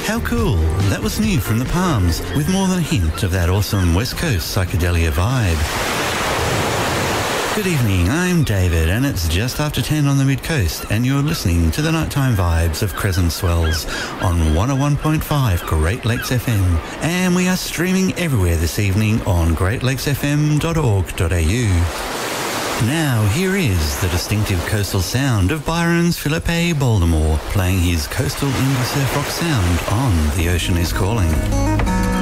How cool. That was new from the Palms, with more than a hint of that awesome West Coast psychedelia vibe. Good evening, I'm David, and it's just after 10 on the Mid-Coast, and you're listening to the nighttime vibes of Crescent Swells on 101.5 Great Lakes FM, and we are streaming everywhere this evening on greatlakesfm.org.au. Now, here is the distinctive coastal sound of Byron's Philip A. Baltimore, playing his coastal indie surf rock sound on The Ocean Is Calling.